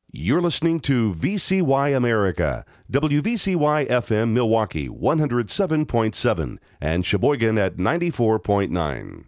You're listening to VCY America, WVCY FM Milwaukee 107.7 and Sheboygan at 94.9.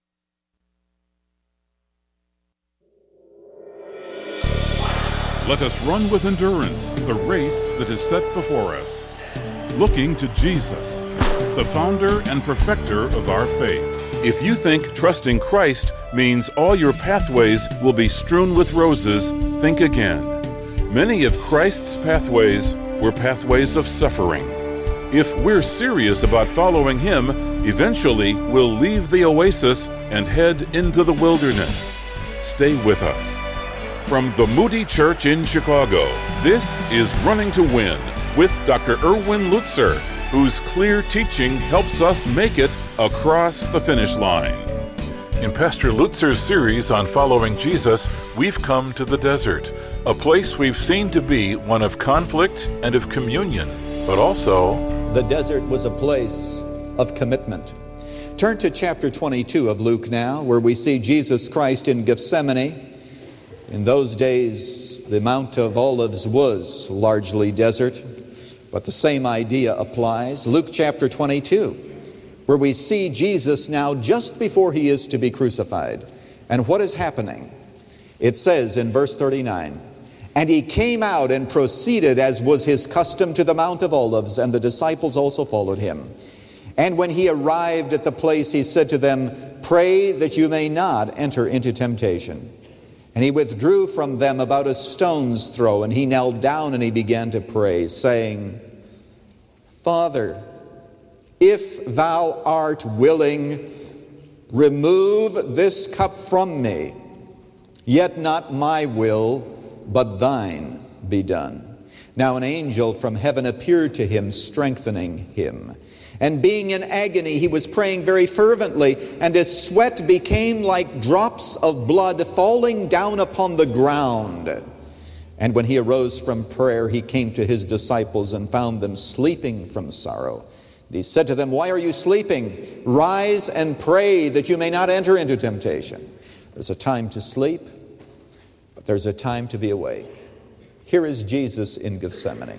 Let us run with endurance the race that is set before us, looking to Jesus, the founder and perfecter of our faith. If you think trusting Christ means all your pathways will be strewn with roses, think again. Many of Christ's pathways were pathways of suffering. If we're serious about following Him, eventually we'll leave the oasis and head into the wilderness. Stay with us. From the Moody Church in Chicago, this is Running to Win with Dr. Erwin Lutzer, whose clear teaching helps us make it across the finish line. In Pastor Lutzer's series on following Jesus, we've come to the desert, a place we've seen to be one of conflict and of communion, but also the desert was a place of commitment. Turn to chapter 22 of Luke now, where we see Jesus Christ in Gethsemane. In those days, the Mount of Olives was largely desert, but the same idea applies. Luke chapter 22. Where we see Jesus now just before He is to be crucified. And what is happening? It says in verse 39, "And He came out and proceeded as was His custom to the Mount of Olives, and the disciples also followed Him. And when He arrived at the place, He said to them, 'Pray that you may not enter into temptation.' And He withdrew from them about a stone's throw, and He knelt down and He began to pray, saying, 'Father, if Thou art willing, remove this cup from me. Yet not my will, but Thine be done.' Now an angel from heaven appeared to Him, strengthening Him. And being in agony, He was praying very fervently, and His sweat became like drops of blood falling down upon the ground. And when He arose from prayer, He came to His disciples and found them sleeping from sorrow. He said to them, 'Why are you sleeping? Rise and pray that you may not enter into temptation.' There's a time to sleep, but there's a time to be awake. Here is Jesus in Gethsemane.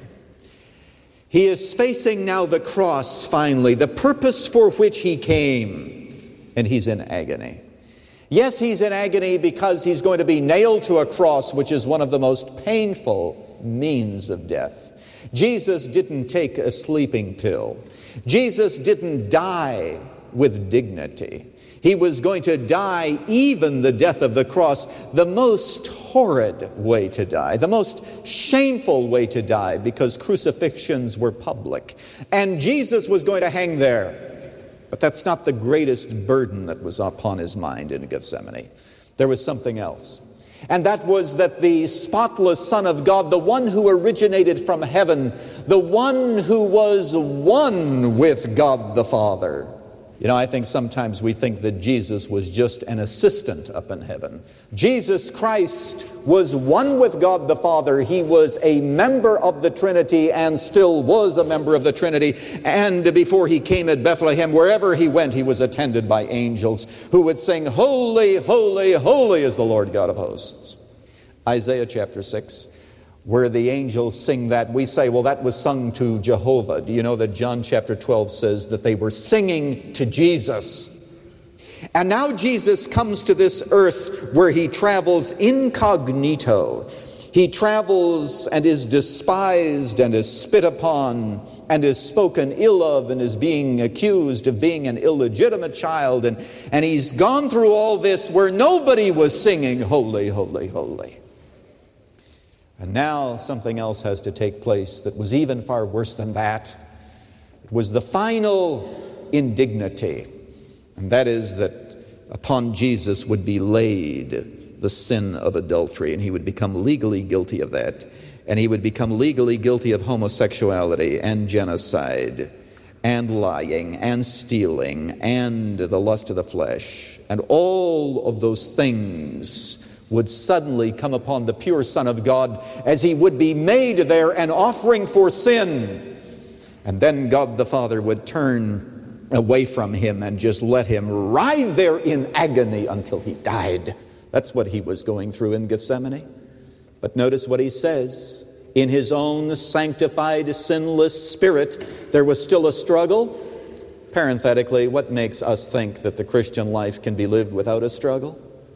He is facing now the cross finally, the purpose for which He came, and He's in agony. Yes, He's in agony because He's going to be nailed to a cross, which is one of the most painful means of death. Jesus didn't take a sleeping pill. Jesus didn't die with dignity. He was going to die, even the death of the cross, the most horrid way to die, the most shameful way to die, because crucifixions were public. And Jesus was going to hang there. But that's not the greatest burden that was upon His mind in Gethsemane. There was something else. And that was that the spotless Son of God, the one who originated from heaven, the one who was one with God the Father. You know, I think sometimes we think that Jesus was just an assistant up in heaven. Jesus Christ was one with God the Father. He was a member of the Trinity and still was a member of the Trinity. And before He came at Bethlehem, wherever He went, He was attended by angels who would sing, "Holy, holy, holy is the Lord God of hosts." Isaiah chapter 6, where the angels sing that, we say, well, that was sung to Jehovah. Do you know that John chapter 12 says that they were singing to Jesus? And now Jesus comes to this earth where He travels incognito. He travels and is despised and is spit upon and is spoken ill of and is being accused of being an illegitimate child. And He's gone through all this where nobody was singing, "Holy, holy, holy." And now something else has to take place that was even far worse than that. It was the final indignity, and that is that upon Jesus would be laid the sin of adultery, and He would become legally guilty of that, and He would become legally guilty of homosexuality and genocide and lying and stealing and the lust of the flesh, and all of those things would suddenly come upon the pure Son of God as He would be made there an offering for sin. And then God the Father would turn away from Him and just let Him writhe there in agony until He died. That's what He was going through in Gethsemane. But notice what he says. In his own sanctified, sinless spirit, there was still a struggle. Parenthetically, what makes us think that the Christian life can be lived without a struggle?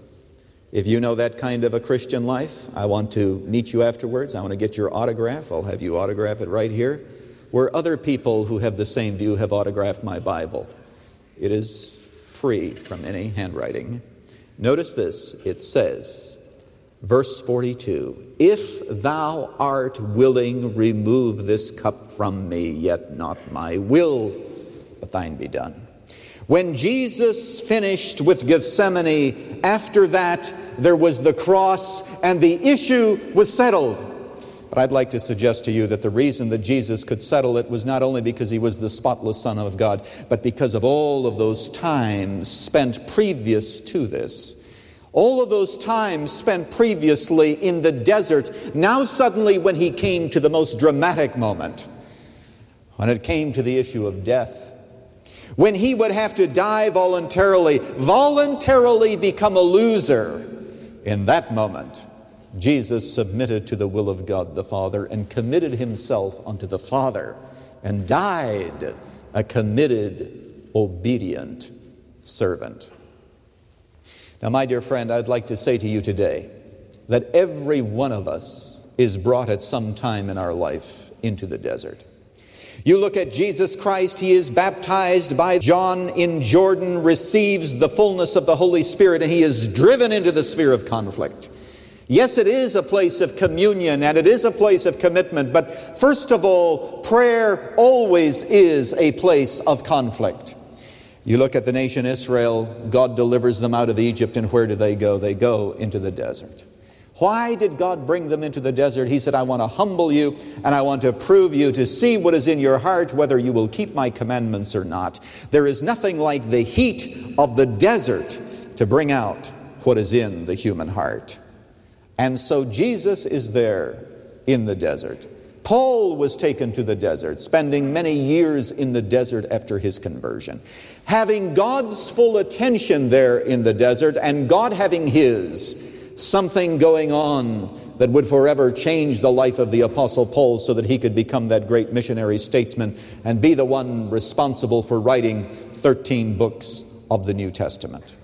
If you know that kind of a Christian life, I want to meet you afterwards. I want to get your autograph. I'll have you autograph it right here, where other people who have the same view have autographed my Bible. It is free from any handwriting. Notice this. It says, verse 42, if thou art willing, remove this cup from me, yet not my will, but thine be done. When Jesus finished with Gethsemane, after that there was the cross and the issue was settled. But I'd like to suggest to you that the reason that Jesus could settle it was not only because he was the spotless Son of God, but because of all of those times spent previous to this. All of those times spent previously in the desert, now suddenly when he came to the most dramatic moment, when it came to the issue of death, when he would have to die voluntarily become a loser, in that moment, Jesus submitted to the will of God the Father and committed himself unto the Father and died a committed, obedient servant. Now, my dear friend, I'd like to say to you today that every one of us is brought at some time in our life into the desert. You look at Jesus Christ, he is baptized by John in Jordan, receives the fullness of the Holy Spirit, and he is driven into the sphere of conflict. Yes, it is a place of communion and it is a place of commitment, but first of all, prayer always is a place of conflict. You look at the nation Israel, God delivers them out of Egypt, and where do they go? They go into the desert. Why did God bring them into the desert? He said, I want to humble you and I want to prove you to see what is in your heart, whether you will keep my commandments or not. There is nothing like the heat of the desert to bring out what is in the human heart. And so Jesus is there in the desert. Paul was taken to the desert, spending many years in the desert after his conversion. Having God's full attention there in the desert and God having his, something going on that would forever change the life of the Apostle Paul so that he could become that great missionary statesman and be the one responsible for writing 13 books of the New Testament.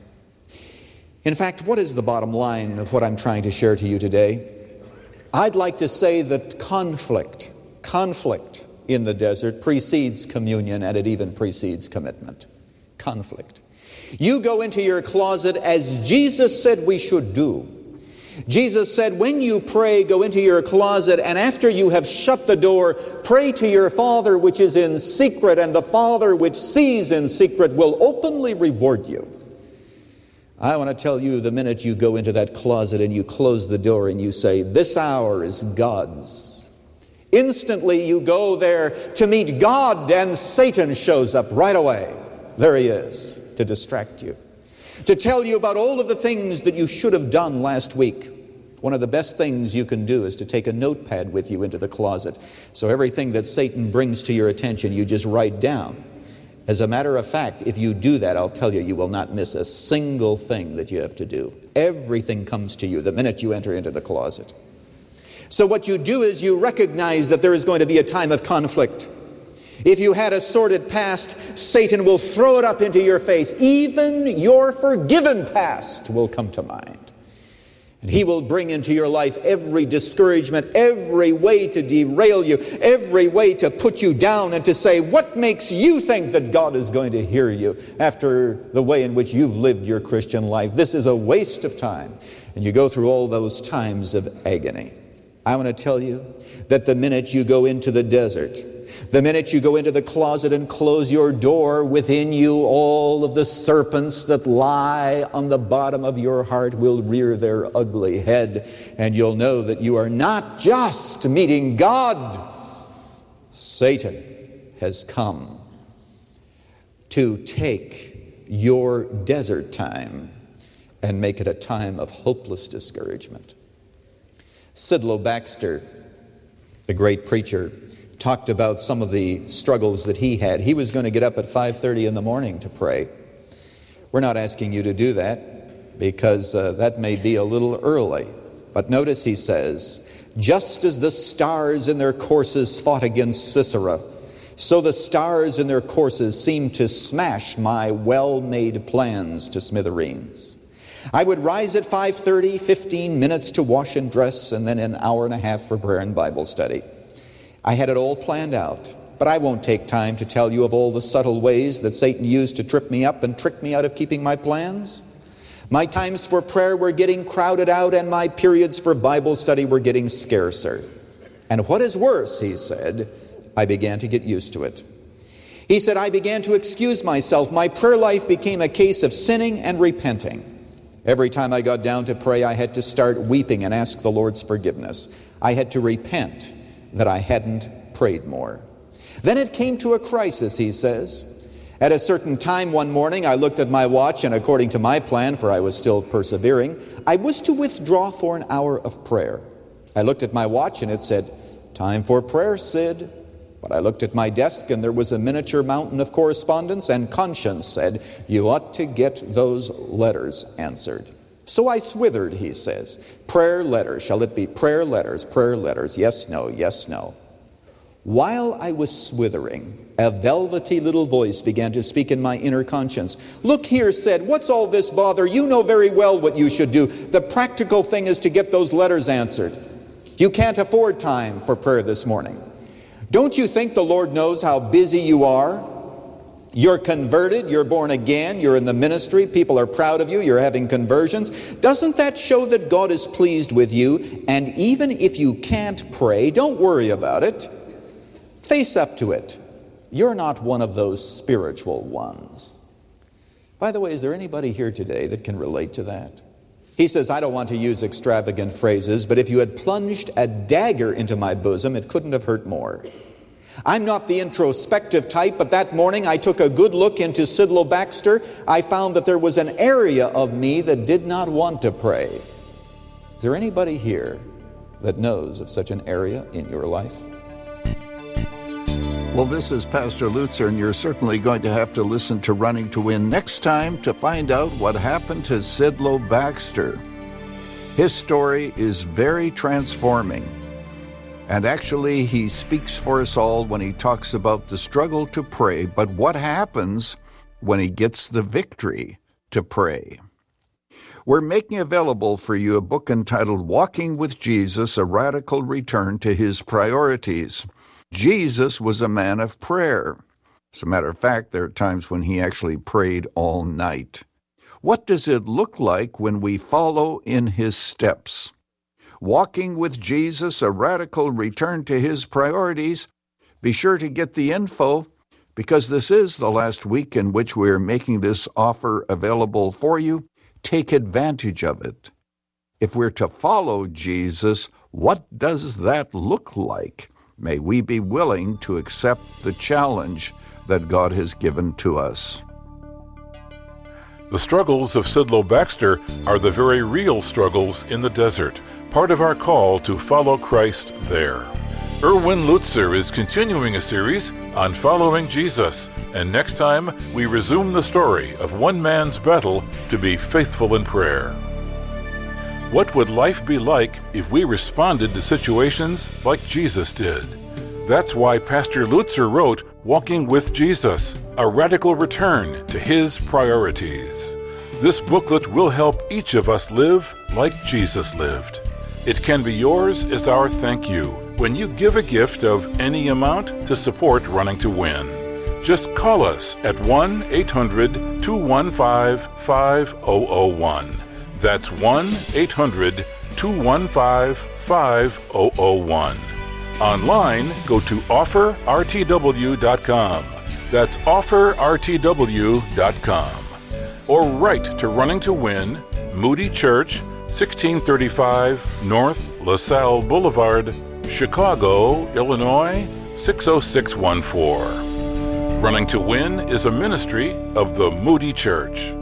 In fact, what is the bottom line of what I'm trying to share to you today? I'd like to say that conflict in the desert precedes communion, and it even precedes commitment. Conflict. You go into your closet as Jesus said we should do. Jesus said, when you pray, go into your closet, and after you have shut the door, pray to your Father which is in secret, and the Father which sees in secret will openly reward you. I want to tell you, the minute you go into that closet and you close the door and you say, this hour is God's, instantly you go there to meet God, and Satan shows up right away. There he is, to distract you, to tell you about all of the things that you should have done last week. One of the best things you can do is to take a notepad with you into the closet. So everything that Satan brings to your attention, you just write down. As a matter of fact, if you do that, I'll tell you, you will not miss a single thing that you have to do. Everything comes to you the minute you enter into the closet. So what you do is you recognize that there is going to be a time of conflict. If you had a sordid past, Satan will throw it up into your face. Even your forgiven past will come to mind. And he will bring into your life every discouragement, every way to derail you, every way to put you down and to say, what makes you think that God is going to hear you after the way in which you've lived your Christian life? This is a waste of time. And you go through all those times of agony. I want to tell you that the minute you go into the desert, the minute you go into the closet and close your door, within you all of the serpents that lie on the bottom of your heart will rear their ugly head, and you'll know that you are not just meeting God. Satan has come to take your desert time and make it a time of hopeless discouragement. Sidlow Baxter, the great preacher, talked about some of the struggles that he had. He was going to get up at 5:30 in the morning to pray. We're not asking you to do that because that may be a little early. But notice he says, just as the stars in their courses fought against Sisera, so the stars in their courses seemed to smash my well-made plans to smithereens. I would rise at 5:30, 15 minutes to wash and dress, and then an hour and a half for prayer and Bible study. I had it all planned out, but I won't take time to tell you of all the subtle ways that Satan used to trip me up and trick me out of keeping my plans. My times for prayer were getting crowded out, and my periods for Bible study were getting scarcer. And what is worse, he said, I began to get used to it. He said, I began to excuse myself. My prayer life became a case of sinning and repenting. Every time I got down to pray, I had to start weeping and ask the Lord's forgiveness. I had to repent that I hadn't prayed more. Then it came to a crisis, he says. At a certain time one morning, I looked at my watch, and according to my plan, for I was still persevering, I was to withdraw for an hour of prayer. I looked at my watch, and it said, time for prayer, Sid. But I looked at my desk, and there was a miniature mountain of correspondence, and conscience said, you ought to get those letters answered. So I swithered, he says. Prayer letters. Shall it be prayer letters? Prayer letters. Yes, no, yes, no. While I was swithering, a velvety little voice began to speak in my inner conscience. Look here, Sid, what's all this bother? You know very well what you should do. The practical thing is to get those letters answered. You can't afford time for prayer this morning. Don't you think the Lord knows how busy you are? You're converted, you're born again, you're in the ministry, people are proud of you, you're having conversions. Doesn't that show that God is pleased with you? And even if you can't pray, don't worry about it. Face up to it. You're not one of those spiritual ones. By the way, is there anybody here today that can relate to that? He says, I don't want to use extravagant phrases, but if you had plunged a dagger into my bosom, it couldn't have hurt more. I'm not the introspective type, but that morning I took a good look into Sidlow Baxter. I found that there was an area of me that did not want to pray. Is there anybody here that knows of such an area in your life? Well, this is Pastor Lutzer, and you're certainly going to have to listen to Running to Win next time to find out what happened to Sidlow Baxter. His story is very transforming, and actually he speaks for us all when he talks about the struggle to pray, but what happens when he gets the victory to pray. We're making available for you a book entitled Walking with Jesus, A Radical Return to His Priorities. Jesus was a man of prayer. As a matter of fact, there are times when he actually prayed all night. What does it look like when we follow in his steps? Walking with Jesus, a radical return to his priorities. Be sure to get the info, because this is the last week in which we are making this offer available for you. Take advantage of it. If we're to follow Jesus, what does that look like? May we be willing to accept the challenge that God has given to us. The struggles of Sidlow Baxter are the very real struggles in the desert, part of our call to follow Christ there. Erwin Lutzer is continuing a series on following Jesus, and next time we resume the story of one man's battle to be faithful in prayer. What would life be like if we responded to situations like Jesus did? That's why Pastor Lutzer wrote Walking with Jesus, a radical return to his priorities. This booklet will help each of us live like Jesus lived. It can be yours as our thank you when you give a gift of any amount to support Running to Win. Just call us at 1-800-215-5001. That's 1-800-215-5001. Online, go to offerrtw.com. That's offerrtw.com. Or write to Running to Win, Moody Church, 1635 North LaSalle Boulevard, Chicago, Illinois, 60614. Running to Win is a ministry of the Moody Church.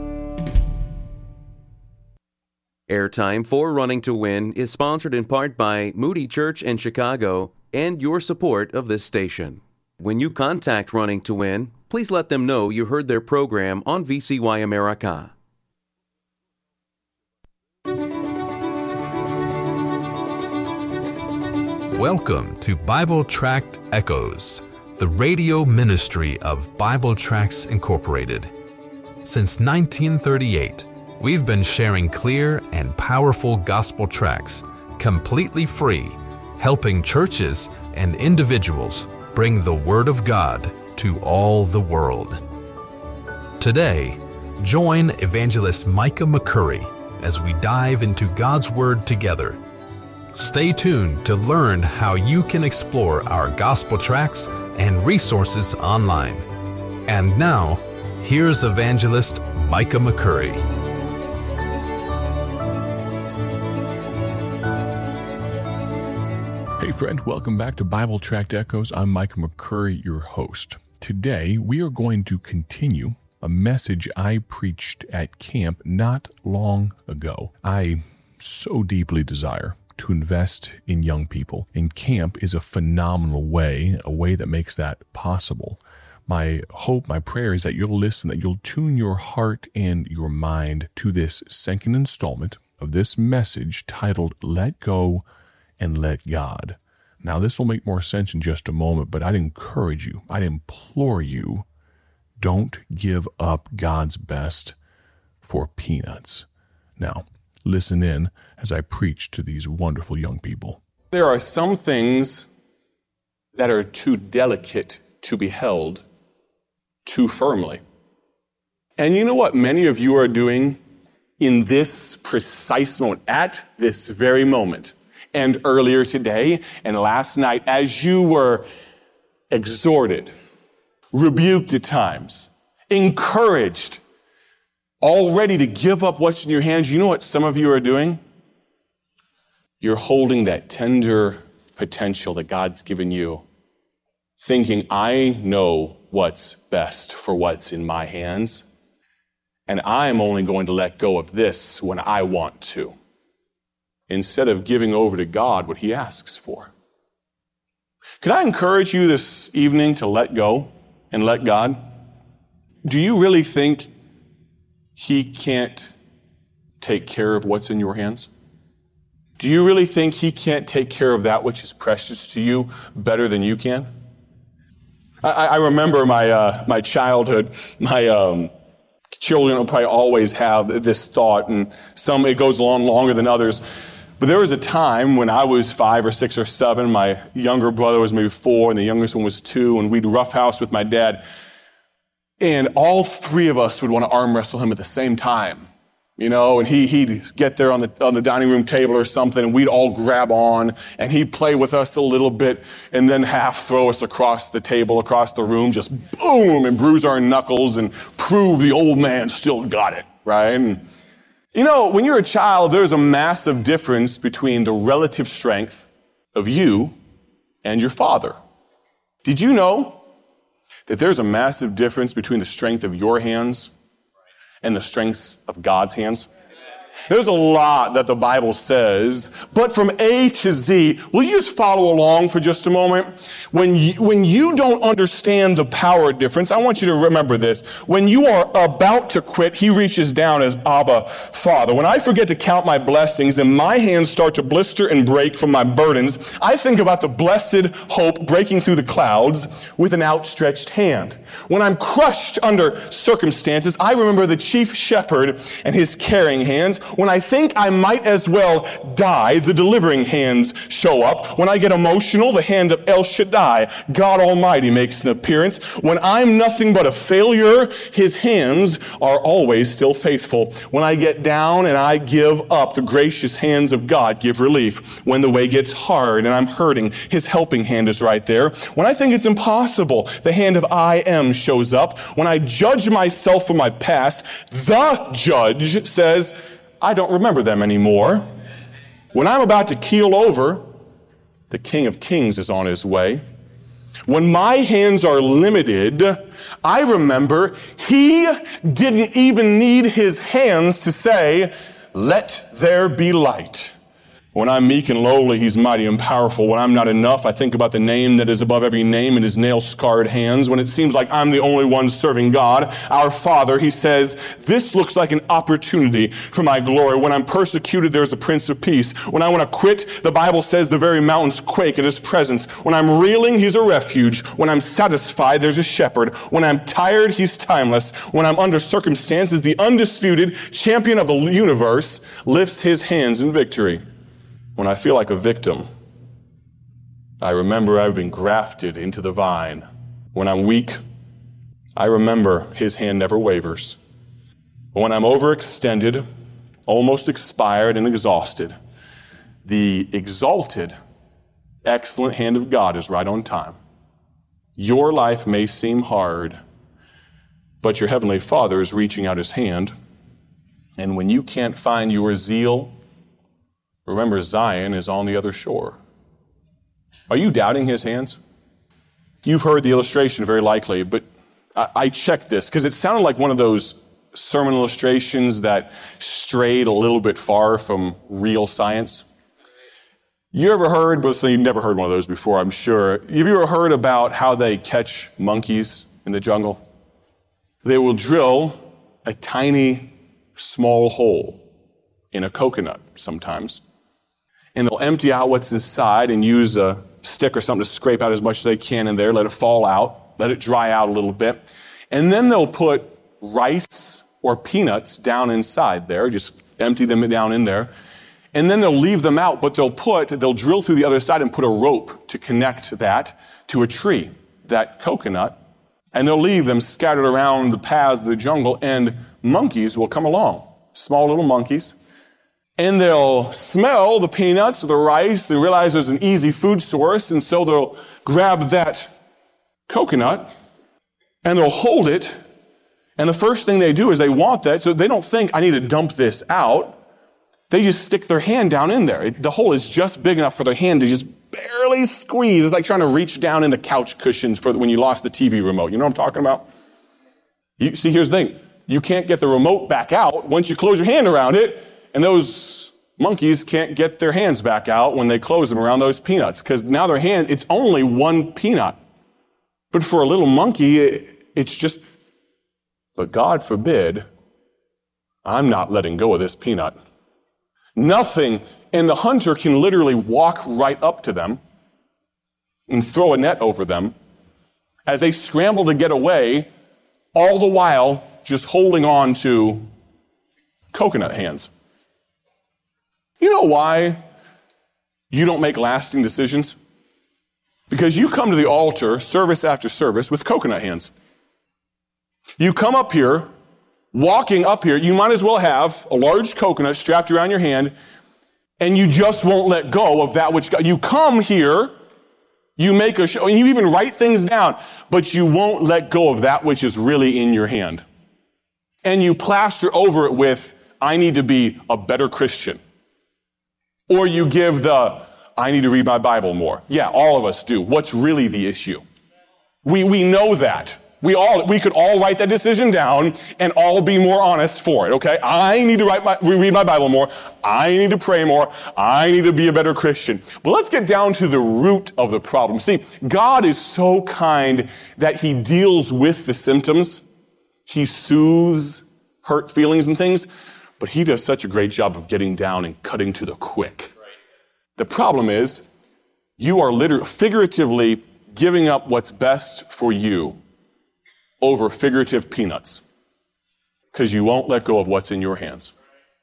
Airtime for Running to Win is sponsored in part by Moody Church in Chicago and your support of this station. When you contact Running to Win, please let them know you heard their program on VCY America. Welcome to Bible Tract Echoes, the radio ministry of Bible Tracts Incorporated. Since 1938, we've been sharing clear and powerful gospel tracts, completely free, helping churches and individuals bring the Word of God to all the world. Today, join Evangelist Micah McCurry as we dive into God's Word together. Stay tuned to learn how you can explore our gospel tracts and resources online. And now, here's Evangelist Micah McCurry. Hey friend, welcome back to Bible Tract Echoes. I'm Micah McCurry, your host. Today, we are going to continue a message I preached at camp not long ago. I so deeply desire to invest in young people, and camp is a phenomenal way, a way that makes that possible. My hope, my prayer is that you'll listen, that you'll tune your heart and your mind to this second installment of this message titled, Let Go and Let God. Now, this will make more sense in just a moment, but I'd encourage you, I'd implore you, don't give up God's best for peanuts. Now, listen in as I preach to these wonderful young people. There are some things that are too delicate to be held too firmly. And you know what many of you are doing in this precise moment, at this very moment, and earlier today and last night, as you were exhorted, rebuked at times, encouraged, all ready to give up what's in your hands. You know what some of you are doing? You're holding that tender potential that God's given you, thinking, I know what's best for what's in my hands, and I'm only going to let go of this when I want to, instead of giving over to God what He asks for. Could I encourage you this evening to let go and let God? Do you really think He can't take care of what's in your hands? Do you really think He can't take care of that which is precious to you better than you can? I remember my childhood. My children will probably always have this thought, and some it goes on longer than others. But there was a time when I was 5 or 6 or 7. My younger brother was maybe 4, and the youngest one was 2, and we'd roughhouse with my dad. And all 3 of us would want to arm wrestle him at the same time. You know, and he'd get there on the dining room table or something, and we'd all grab on, and he'd play with us a little bit, and then half throw us across the table, across the room, just boom, and bruise our knuckles and prove the old man still got it, right? And, you know, when you're a child, there's a massive difference between the relative strength of you and your father. Did you know that there's a massive difference between the strength of your hands and the strengths of God's hands? There's a lot that the Bible says, but from A to Z, will you just follow along for just a moment? When you don't understand the power difference, I want you to remember this. When you are about to quit, He reaches down as Abba, Father. When I forget to count my blessings and my hands start to blister and break from my burdens, I think about the blessed hope breaking through the clouds with an outstretched hand. When I'm crushed under circumstances, I remember the chief shepherd and His caring hands. When I think I might as well die, the delivering hands show up. When I get emotional, the hand of El Shaddai, God Almighty, makes an appearance. When I'm nothing but a failure, His hands are always still faithful. When I get down and I give up, the gracious hands of God give relief. When the way gets hard and I'm hurting, His helping hand is right there. When I think it's impossible, the hand of I am shows up. When I judge myself for my past, the judge says, I don't remember them anymore. When I'm about to keel over, the King of Kings is on His way. When my hands are limited, I remember He didn't even need His hands to say, let there be light. When I'm meek and lowly, he's mighty and powerful. When I'm not enough, I think about the name that is above every name in his nail-scarred hands. When it seems like I'm the only one serving God, our Father, he says, this looks like an opportunity for my glory. When I'm persecuted, there's the Prince of Peace. When I want to quit, the Bible says the very mountains quake at his presence. When I'm reeling, he's a refuge. When I'm satisfied, there's a shepherd. When I'm tired, he's timeless. When I'm under circumstances, the undisputed champion of the universe lifts his hands in victory. When I feel like a victim, I remember I've been grafted into the vine. When I'm weak, I remember his hand never wavers. When I'm overextended, almost expired and exhausted, the exalted, excellent hand of God is right on time. Your life may seem hard, but your Heavenly Father is reaching out his hand. And when you can't find your zeal, remember, Zion is on the other shore. Are you doubting his hands? You've heard the illustration very likely, but I checked this because it sounded like one of those sermon illustrations that strayed a little bit far from real science. You ever heard, but you've never heard one of those before, I'm sure. Have you ever heard about how they catch monkeys in the jungle? They will drill a tiny, small hole in a coconut sometimes. And they'll empty out what's inside and use a stick or something to scrape out as much as they can in there, let it fall out, let it dry out a little bit. And then they'll put rice or peanuts down inside there, just empty them down in there. And then they'll leave them out, but they'll drill through the other side and put a rope to connect that to a tree, that coconut. And they'll leave them scattered around the paths of the jungle, and monkeys will come along, small little monkeys. And they'll smell the peanuts or the rice and realize there's an easy food source. And so they'll grab that coconut and they'll hold it. And the first thing they do is they want that. So they don't think, I need to dump this out. They just stick their hand down in there. The hole is just big enough for their hand to just barely squeeze. It's like trying to reach down in the couch cushions for when you lost the TV remote. You know what I'm talking about? See, here's the thing. You can't get the remote back out once you close your hand around it. And those monkeys can't get their hands back out when they close them around those peanuts, because now their hand, it's only one peanut. But for a little monkey, it's just, but God forbid, I'm not letting go of this peanut. Nothing, and the hunter can literally walk right up to them and throw a net over them as they scramble to get away, all the while just holding on to coconut hands. You know why you don't make lasting decisions? Because you come to the altar, service after service, with coconut hands. You come up here, walking up here, you might as well have a large coconut strapped around your hand, and you just won't let go of that which God. You come here, you make a show, and you even write things down, but you won't let go of that which is really in your hand. And you plaster over it with, I need to be a better Christian. Or you give I need to read my Bible more. Yeah, all of us do. What's really the issue? We know that. We could all write that decision down and all be more honest for it, okay? I need to read my Bible more. I need to pray more. I need to be a better Christian. But let's get down to the root of the problem. See, God is so kind that he deals with the symptoms. He soothes hurt feelings and things. But he does such a great job of getting down and cutting to the quick. Right. The problem is, you are figuratively giving up what's best for you over figurative peanuts because you won't let go of what's in your hands.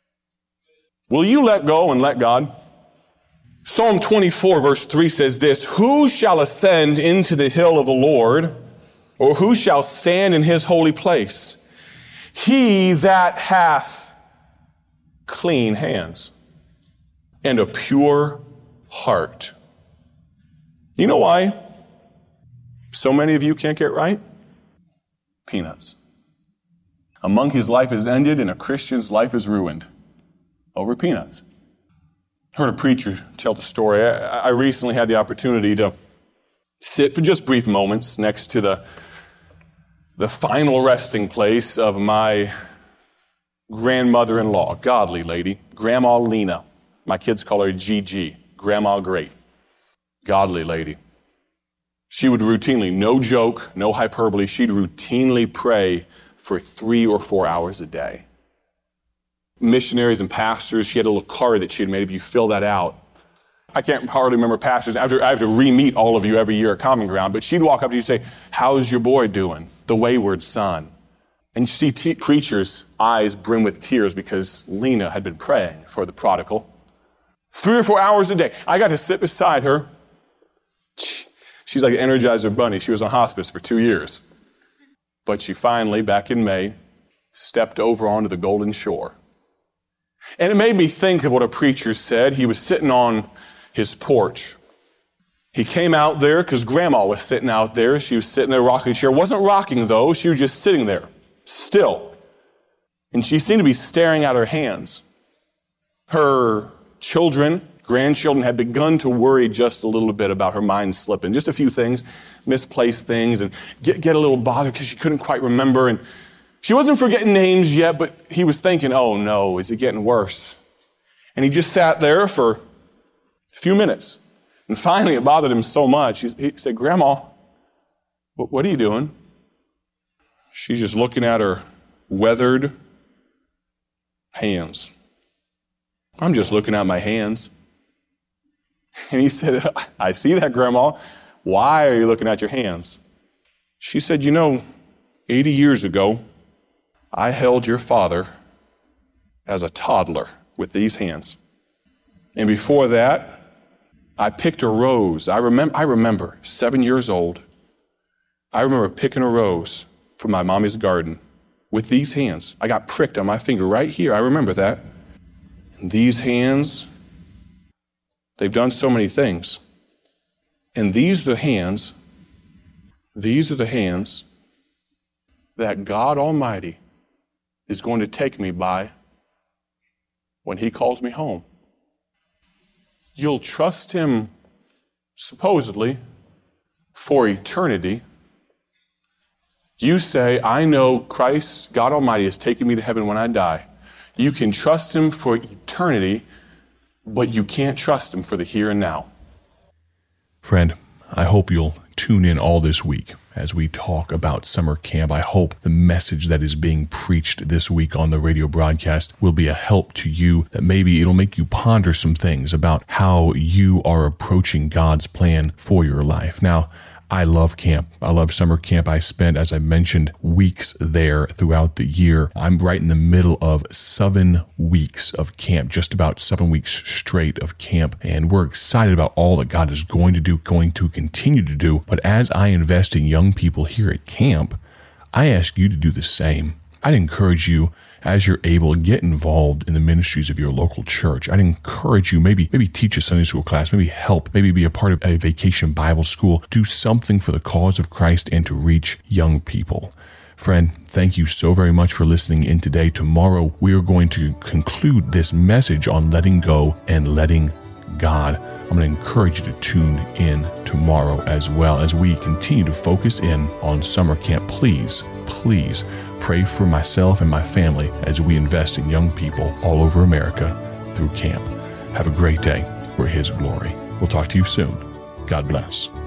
Will you let go and let God? Psalm 24 verse 3 says this, who shall ascend into the hill of the Lord, or who shall stand in his holy place? He that hath clean hands and a pure heart. You know why so many of you can't get right? Peanuts. A monkey's life is ended and a Christian's life is ruined over peanuts. I heard a preacher tell the story. I recently had the opportunity to sit for just brief moments next to the final resting place of my grandmother-in-law, godly lady, Grandma Lena. My kids call her Gigi, Grandma Great. Godly lady. She would routinely, no joke, no hyperbole, she'd routinely pray for 3 or 4 hours a day. Missionaries and pastors, she had a little card that she had made if you fill that out. I can't hardly remember pastors. I have to re-meet all of you every year at Common Ground, but she'd walk up to you and say, how's your boy doing? The wayward son. And you see preachers' eyes brim with tears because Lena had been praying for the prodigal. 3 or 4 hours a day. I got to sit beside her. She's like an Energizer bunny. She was on hospice for 2 years. But she finally, back in May, stepped over onto the Golden Shore. And it made me think of what a preacher said. He was sitting on his porch. He came out there because Grandma was sitting out there. She was sitting there rocking a chair. Wasn't rocking, though. She was just sitting there, still. And she seemed to be staring at her hands. Her children, grandchildren, had begun to worry just a little bit about her mind slipping. Just a few things, misplaced things, and get a little bothered because she couldn't quite remember. And she wasn't forgetting names yet, but he was thinking, oh no, is it getting worse? And he just sat there for a few minutes. And finally, it bothered him so much. He said, Grandma, what are you doing? She's just looking at her weathered hands. I'm just looking at my hands. And he said, I see that, Grandma. Why are you looking at your hands? She said, 80 years ago, I held your father as a toddler with these hands. And before that, I picked a rose. I remember 7 years old. I remember picking a rose from my mommy's garden with these hands. I got pricked on my finger right here. I remember that. And these hands, they've done so many things. And these are the hands that God Almighty is going to take me by when He calls me home. You'll trust Him, supposedly, for eternity. You say, I know Christ, God Almighty, is taking me to heaven when I die. You can trust Him for eternity, but you can't trust Him for the here and now. Friend, I hope you'll tune in all this week as we talk about summer camp. I hope the message that is being preached this week on the radio broadcast will be a help to you, that maybe it'll make you ponder some things about how you are approaching God's plan for your life. Now, I love camp. I love summer camp. I spent, as I mentioned, weeks there throughout the year. I'm right in the middle of 7 weeks of camp, just about 7 weeks straight of camp. And we're excited about all that God is going to do, going to continue to do. But as I invest in young people here at camp, I ask you to do the same. I'd encourage you, as you're able, get involved in the ministries of your local church. I'd encourage you, maybe teach a Sunday school class, maybe help, maybe be a part of a vacation Bible school. Do something for the cause of Christ and to reach young people. Friend, thank you so very much for listening in today. Tomorrow, we are going to conclude this message on letting go and letting God. I'm going to encourage you to tune in tomorrow as well as we continue to focus in on summer camp. Please pray for myself and my family as we invest in young people all over America through camp. Have a great day for His glory. We'll talk to you soon. God bless.